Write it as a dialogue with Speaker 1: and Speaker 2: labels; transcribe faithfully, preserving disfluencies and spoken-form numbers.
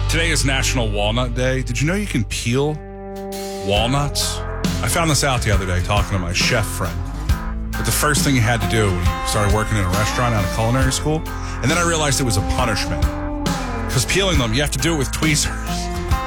Speaker 1: Today is National Walnut Day. Did you know you can peel walnuts? I found this out the other day talking to my chef friend. But the first thing you had to do when you started working in a restaurant out of culinary school, and then I realized it was a punishment. Because peeling them, you have to do it with tweezers.